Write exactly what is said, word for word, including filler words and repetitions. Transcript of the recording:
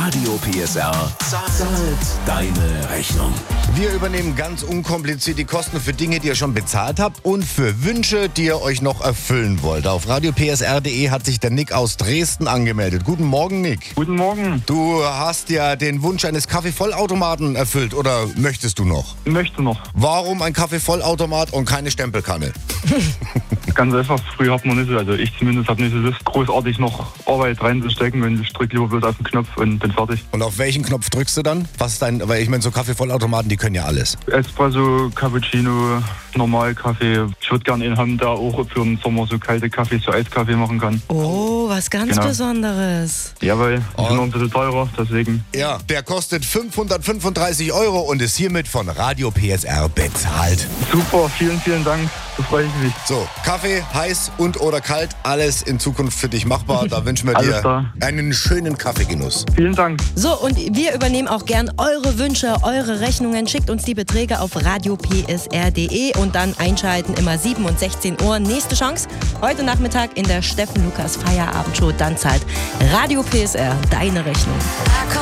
Radio P S R zahlt deine Rechnung. Wir übernehmen ganz unkompliziert die Kosten für Dinge, die ihr schon bezahlt habt und für Wünsche, die ihr euch noch erfüllen wollt. Auf radio p s r punkt d e hat sich der Nick aus Dresden angemeldet. Guten Morgen, Nick. Guten Morgen. Du hast ja den Wunsch eines Kaffeevollautomaten erfüllt oder möchtest du noch? Ich möchte noch. Warum ein Kaffeevollautomat und keine Stempelkanne? Ganz einfach, früher hat man nicht so, also ich zumindest habe nicht so Lust, großartig noch Arbeit reinzustecken, wenn ich drücke lieber bloß auf den Knopf und bin fertig. Und auf welchen Knopf drückst du dann? Was ist dein, weil ich meine, so Kaffeevollautomaten, die können ja alles. Espresso, Cappuccino, Normalkaffee. Ich würde gerne einen haben, der auch für den Sommer so kalte Kaffee, so Eiskaffee machen kann. Oh, was ganz Genau. Besonderes. Jawohl, die Und? sind noch ein bisschen teurer, deswegen. Ja, der kostet fünfhundertfünfunddreißig Euro und ist hiermit von Radio P S R bezahlt. Super, vielen, vielen Dank. Da freue ich mich. So, Kaffee, heiß und oder kalt, alles in Zukunft für dich machbar. Da wünschen wir Alles dir klar. einen schönen Kaffeegenuss. Vielen Dank. So, und wir übernehmen auch gern eure Wünsche, eure Rechnungen. Schickt uns die Beträge auf radio p s r punkt d e und dann einschalten immer sieben und sechzehn Uhr. Nächste Chance, heute Nachmittag in der Steffen Lukas Feierabendshow. Dann zahlt Radio P S R deine Rechnung.